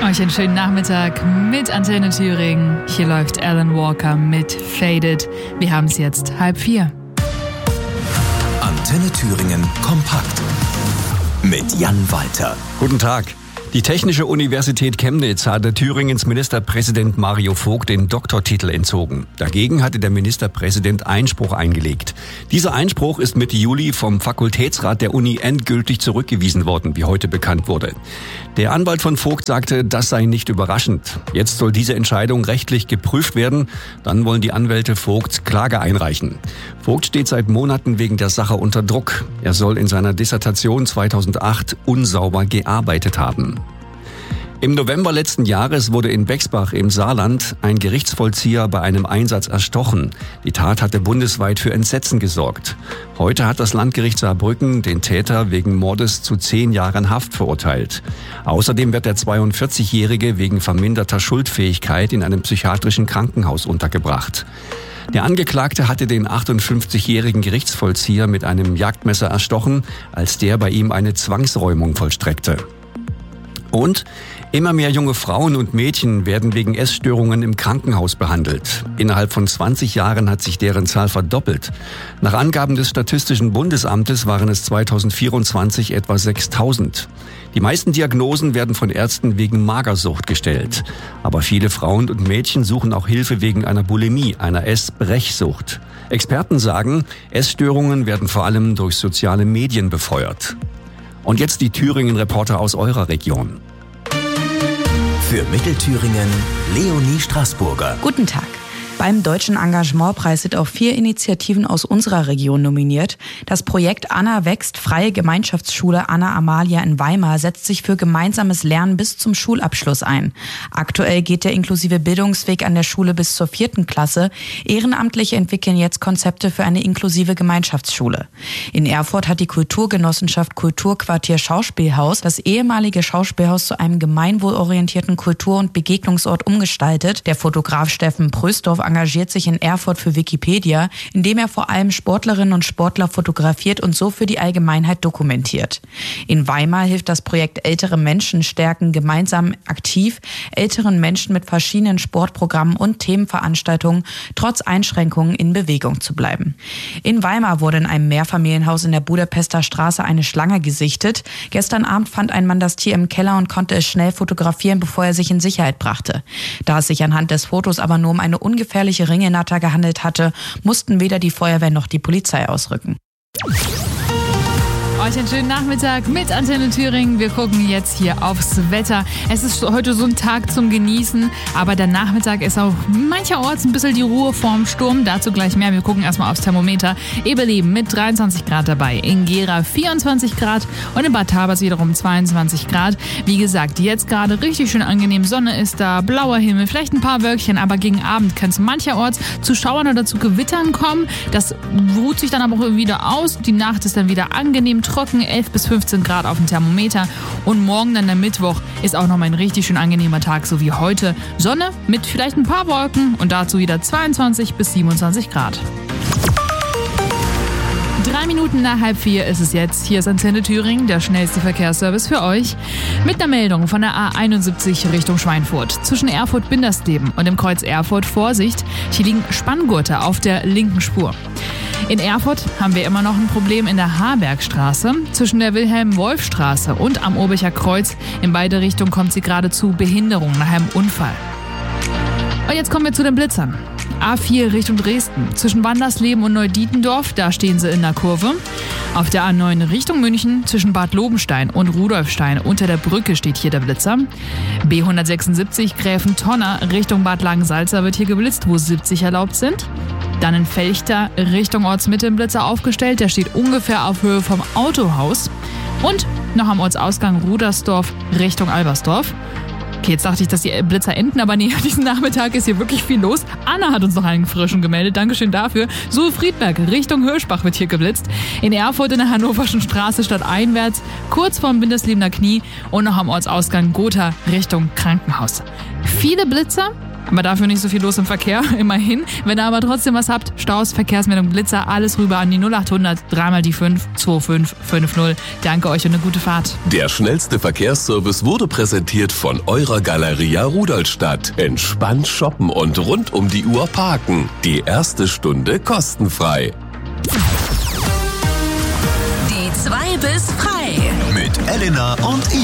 Euch einen schönen Nachmittag mit Antenne Thüringen. Hier läuft Alan Walker mit Faded. Wir haben es jetzt 3:30. Antenne Thüringen kompakt mit Jan Walter. Guten Tag. Die Technische Universität Chemnitz hatte Thüringens Ministerpräsident Mario Vogt den Doktortitel entzogen. Dagegen hatte der Ministerpräsident Einspruch eingelegt. Dieser Einspruch ist Mitte Juli vom Fakultätsrat der Uni endgültig zurückgewiesen worden, wie heute bekannt wurde. Der Anwalt von Vogt sagte, das sei nicht überraschend. Jetzt soll diese Entscheidung rechtlich geprüft werden. Dann wollen die Anwälte Vogts Klage einreichen. Vogt steht seit Monaten wegen der Sache unter Druck. Er soll in seiner Dissertation 2008 unsauber gearbeitet haben. Im November letzten Jahres wurde in Bexbach im Saarland ein Gerichtsvollzieher bei einem Einsatz erstochen. Die Tat hatte bundesweit für Entsetzen gesorgt. Heute hat das Landgericht Saarbrücken den Täter wegen Mordes zu 10 Jahren Haft verurteilt. Außerdem wird der 42-Jährige wegen verminderter Schuldfähigkeit in einem psychiatrischen Krankenhaus untergebracht. Der Angeklagte hatte den 58-jährigen Gerichtsvollzieher mit einem Jagdmesser erstochen, als der bei ihm eine Zwangsräumung vollstreckte. Und immer mehr junge Frauen und Mädchen werden wegen Essstörungen im Krankenhaus behandelt. Innerhalb von 20 Jahren hat sich deren Zahl verdoppelt. Nach Angaben des Statistischen Bundesamtes waren es 2024 etwa 6.000. Die meisten Diagnosen werden von Ärzten wegen Magersucht gestellt. Aber viele Frauen und Mädchen suchen auch Hilfe wegen einer Bulimie, einer Essbrechsucht. Experten sagen, Essstörungen werden vor allem durch soziale Medien befeuert. Und jetzt die Thüringen-Reporter aus eurer Region. Für Mittelthüringen Leonie Straßburger. Guten Tag. Beim Deutschen Engagementpreis sind auch 4 Initiativen aus unserer Region nominiert. Das Projekt Anna wächst, freie Gemeinschaftsschule Anna Amalia in Weimar, setzt sich für gemeinsames Lernen bis zum Schulabschluss ein. Aktuell geht der inklusive Bildungsweg an der Schule bis zur 4. Klasse. Ehrenamtliche entwickeln jetzt Konzepte für eine inklusive Gemeinschaftsschule. In Erfurt hat die Kulturgenossenschaft Kulturquartier Schauspielhaus das ehemalige Schauspielhaus zu einem gemeinwohlorientierten Kultur- und Begegnungsort umgestaltet. Der Fotograf Steffen Prösdorf engagiert sich in Erfurt für Wikipedia, indem er vor allem Sportlerinnen und Sportler fotografiert und so für die Allgemeinheit dokumentiert. In Weimar hilft das Projekt Ältere Menschen stärken gemeinsam aktiv, älteren Menschen mit verschiedenen Sportprogrammen und Themenveranstaltungen trotz Einschränkungen in Bewegung zu bleiben. In Weimar wurde in einem Mehrfamilienhaus in der Budapester Straße eine Schlange gesichtet. Gestern Abend fand ein Mann das Tier im Keller und konnte es schnell fotografieren, bevor er sich in Sicherheit brachte. Da es sich anhand des Fotos aber nur um eine ungefährliche Ringelnatter gehandelt hatte, mussten weder die Feuerwehr noch die Polizei ausrücken. Euch einen schönen Nachmittag mit Antenne Thüringen. Wir gucken jetzt hier aufs Wetter. Es ist heute so ein Tag zum Genießen, aber der Nachmittag ist auch mancherorts ein bisschen die Ruhe vorm Sturm. Dazu gleich mehr. Wir gucken erstmal aufs Thermometer. Eberleben mit 23 Grad dabei, in Gera 24 Grad und in Bad Tabers wiederum 22 Grad. Wie gesagt, jetzt gerade richtig schön angenehm. Sonne ist da, blauer Himmel, vielleicht ein paar Wölkchen, aber gegen Abend kann es mancherorts zu Schauern oder zu Gewittern kommen. Das ruht sich dann aber auch wieder aus. Die Nacht ist dann wieder angenehm trocken, 11 bis 15 Grad auf dem Thermometer. Und morgen dann der Mittwoch ist auch nochmal ein richtig schön angenehmer Tag, so wie heute. Sonne mit vielleicht ein paar Wolken und dazu wieder 22 bis 27 Grad. 3 Minuten nach 3:30 ist es jetzt. Hier ist Antenne Thüringen, der schnellste Verkehrsservice für euch. Mit einer Meldung von der A71 Richtung Schweinfurt. Zwischen Erfurt-Bindersleben und dem Kreuz Erfurt Vorsicht. Hier liegen Spanngurte auf der linken Spur. In Erfurt haben wir immer noch ein Problem in der Harbergstraße. Zwischen der Wilhelm-Wolf-Straße und am Obercher Kreuz. In beide Richtungen kommt sie gerade zu Behinderungen nach einem Unfall. Und jetzt kommen wir zu den Blitzern. A4 Richtung Dresden. Zwischen Wandersleben und Neudietendorf, da stehen sie in der Kurve. Auf der A9 Richtung München, zwischen Bad Lobenstein und Rudolfstein unter der Brücke steht hier der Blitzer. B176 Gräfentonner Richtung Bad Langensalza wird hier geblitzt, wo 70 erlaubt sind. Dann in Velchter Richtung Ortsmitte ein Blitzer aufgestellt, der steht ungefähr auf Höhe vom Autohaus. Und noch am Ortsausgang Rudersdorf Richtung Albersdorf. Okay, jetzt dachte ich, dass die Blitzer enden, aber nee, diesen Nachmittag ist hier wirklich viel los. Anna hat uns noch einen frischen gemeldet, Dankeschön dafür. So, Friedberg, Richtung Hirschbach wird hier geblitzt. In Erfurt in der Hannoverschen Straße stadteinwärts, kurz vorm Binderslebener Knie und noch am Ortsausgang Gotha Richtung Krankenhaus. Viele Blitzer, Aber dafür nicht so viel los im Verkehr, immerhin. Wenn ihr aber trotzdem was habt, Staus, Verkehrsmeldung, Blitzer, alles rüber an die 0800 3 die 5 2550. Danke euch und eine gute Fahrt. Der schnellste Verkehrsservice wurde präsentiert von eurer Galeria Rudolstadt. Entspannt shoppen und rund um die Uhr parken. Die erste Stunde kostenfrei. Die 2 bis frei. Mit Elena und